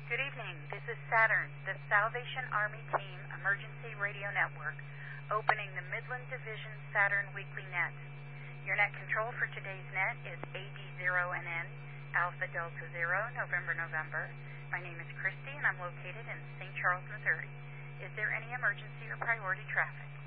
Good evening. This is Saturn, the Salvation Army Team Emergency Radio Network, opening the Midland Division Saturn Weekly Net. Your net control for today's net is AD0NN, Alpha Delta Zero, November. My name is Christy, and I'm located in St. Charles, Missouri. Is there any emergency or priority traffic?